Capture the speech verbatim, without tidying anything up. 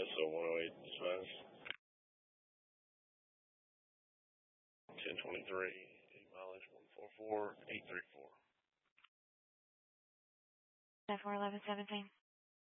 S O one oh eight dispatch. ten twenty-three, eight mileage one four four eight three four. ten four eleven seventeen.